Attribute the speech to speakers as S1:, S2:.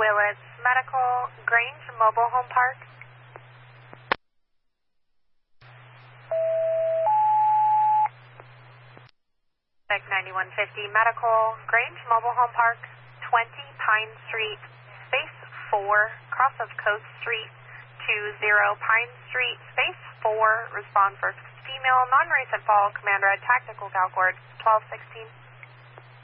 S1: Willits Medical Grange Mobile Home Park. Check 9150 Medical Grange Mobile Home Park, 20 Pine Street, space 4, cross of Coast Street, 20 Pine Street, space 4, respond for female, non-recent fall, Command Red, Tactical Galcord, 1216.